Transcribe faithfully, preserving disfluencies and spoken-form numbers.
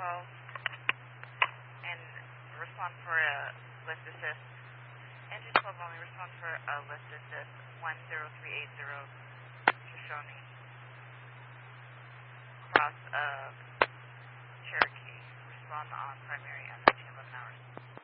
twelve and respond for a lift assist. Engine twelve only, respond for a lift assist one zero three eight zero Shoshone. Cross of Cherokee. Respond on primary at nineteen eleven hours.